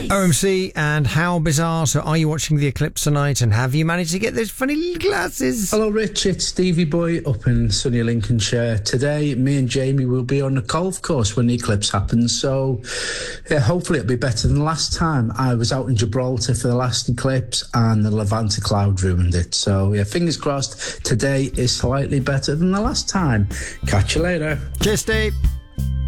OMC and how bizarre. So are you watching the eclipse tonight, and have you managed to get those funny little glasses? Hello Rich, it's Stevie Boy up in sunny Lincolnshire. Today me and Jamie will be on the golf course when the eclipse happens, so yeah, hopefully it'll be better than last time. I was out in Gibraltar for the last eclipse and the Levanta cloud ruined it, so yeah, fingers crossed today is slightly better than the last time. Catch you later. Cheers, Steve.